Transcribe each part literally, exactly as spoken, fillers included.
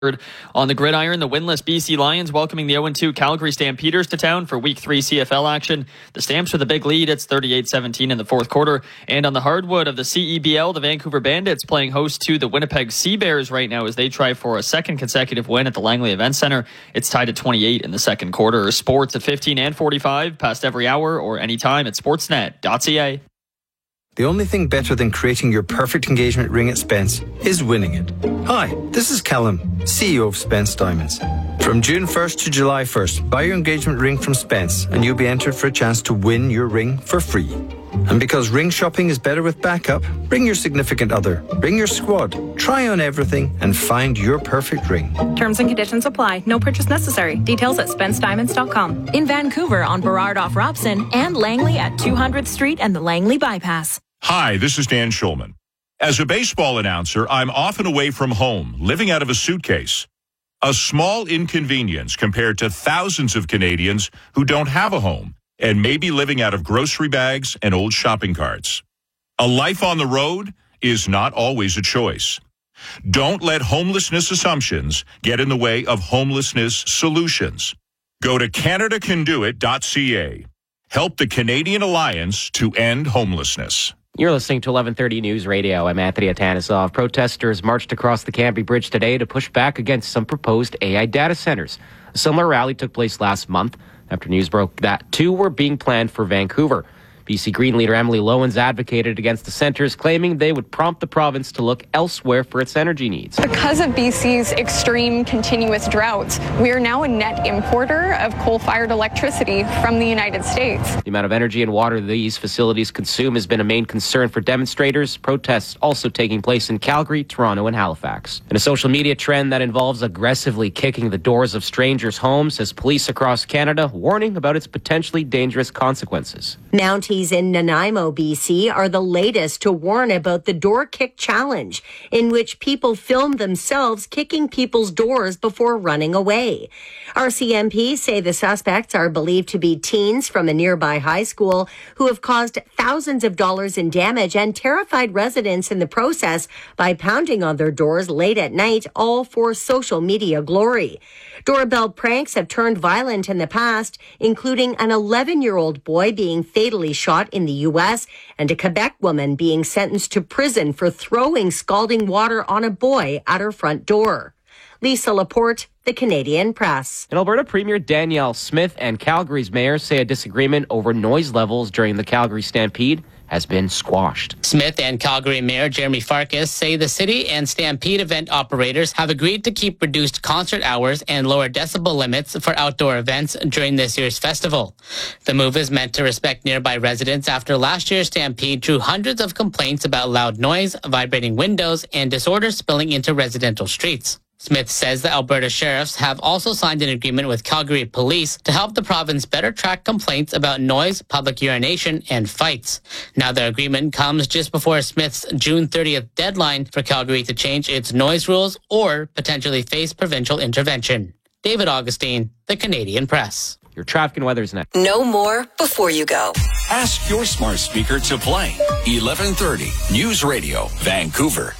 On the gridiron, the winless B C Lions welcoming the oh and two Calgary Stampeders to town for Week three C F L action. The Stamps with a big lead. It's thirty-eight seventeen in the fourth quarter. And on the hardwood of the C E B L, the Vancouver Bandits playing host to the Winnipeg Sea Bears right now as they try for a second consecutive win at the Langley Event Center. It's tied at twenty-eight in the second quarter. Sports at fifteen and forty-five, past every hour or anytime at sportsnet dot c a. The only thing better than creating your perfect engagement ring at Spence is winning it. Hi, this is Callum, C E O of Spence Diamonds. From June first to July first, buy your engagement ring from Spence and you'll be entered for a chance to win your ring for free. And because ring shopping is better with backup, bring your significant other, bring your squad, try on everything and find your perfect ring. Terms and conditions apply. No purchase necessary. Details at spence diamonds dot com. In Vancouver on Burrard off Robson and Langley at two hundredth Street and the Langley Bypass. Hi, this is Dan Schulman. As a baseball announcer, I'm often away from home, living out of a suitcase. A small inconvenience compared to thousands of Canadians who don't have a home and may be living out of grocery bags and old shopping carts. A life on the road is not always a choice. Don't let homelessness assumptions get in the way of homelessness solutions. Go to canada can do it dot c a. Help the Canadian Alliance to end homelessness. You're listening to eleven thirty News Radio. I'm Anthony Atanisov. Protesters marched across the Cambie Bridge today to push back against some proposed A I data centers. A similar rally took place last month after news broke that two were being planned for Vancouver. B C Green leader Emily Lowens advocated against the centers, claiming they would prompt the province to look elsewhere for its energy needs. Because of B C's extreme continuous droughts, we are now a net importer of coal-fired electricity from the United States. The amount of energy and water these facilities consume has been a main concern for demonstrators. Protests also taking place in Calgary, Toronto, and Halifax. And a social media trend that involves aggressively kicking the doors of strangers' homes has police across Canada warning about its potentially dangerous consequences. Mounties in Nanaimo, B C are the latest to warn about the door kick challenge, in which people film themselves kicking people's doors before running away. R C M P say the suspects are believed to be teens from a nearby high school who have caused thousands of dollars in damage and terrified residents in the process by pounding on their doors late at night, all for social media glory. Doorbell pranks have turned violent in the past, including an eleven-year-old boy being fatally shot in the U S and a Quebec woman being sentenced to prison for throwing scalding water on a boy at her front door. Lisa Laporte, The Canadian Press. And Alberta Premier Danielle Smith and Calgary's mayor say a disagreement over noise levels during the Calgary Stampede has been squashed. Smith and Calgary Mayor Jeremy Farkas say the city and Stampede event operators have agreed to keep reduced concert hours and lower decibel limits for outdoor events during this year's festival. The move is meant to respect nearby residents after last year's Stampede drew hundreds of complaints about loud noise, vibrating windows, and disorders spilling into residential streets. Smith says the Alberta sheriffs have also signed an agreement with Calgary Police to help the province better track complaints about noise, public urination, and fights. Now the agreement comes just before Smith's June thirtieth deadline for Calgary to change its noise rules or potentially face provincial intervention. David Augustine, The Canadian Press. Your traffic and weather's next. Know more before you go. Ask your smart speaker to play eleven thirty News Radio, Vancouver.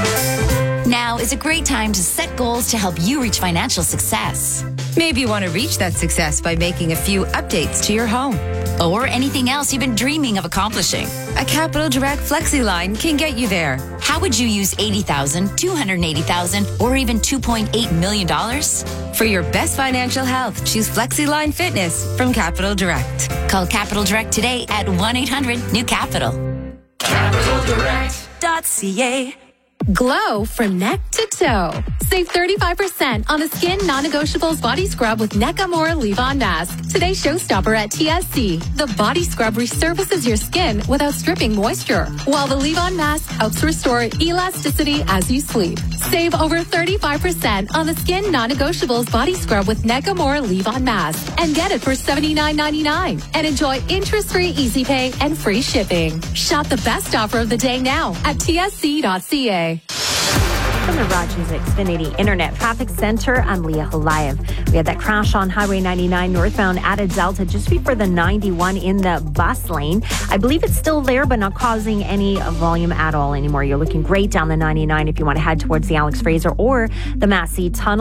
Now is a great time to set goals to help you reach financial success. Maybe you want to reach that success by making a few updates to your home. Or anything else you've been dreaming of accomplishing. A Capital Direct Flexi line can get you there. How would you use eighty thousand dollars, two hundred eighty thousand dollars, or even two point eight million dollars? For your best financial health, choose Flexi Line Fitness from Capital Direct. Call Capital Direct today at one eight hundred new capital. capital direct dot c a. Glow from neck to toe. Save thirty-five percent on the Skin Non-Negotiables Body Scrub with Nakamura Leave-On Mask. Today's showstopper at T S C. The body scrub resurfaces your skin without stripping moisture, while the Leave-On Mask helps restore elasticity as you sleep. Save over thirty-five percent on the Skin Non-Negotiables Body Scrub with Nakamura Leave-On Mask and get it for seventy-nine ninety-nine. And enjoy interest-free easy pay and free shipping. Shop the best offer of the day now at T S C dot c a. from the Rogers Xfinity Internet Traffic Center, I'm Leah Holayev. We had that crash on Highway ninety-nine northbound at a Delta just before the ninety-one in the bus lane. I believe it's still there, but not causing any volume at all anymore. You're looking great down the ninety-nine if you want to head towards the Alex Fraser or the Massey Tunnel.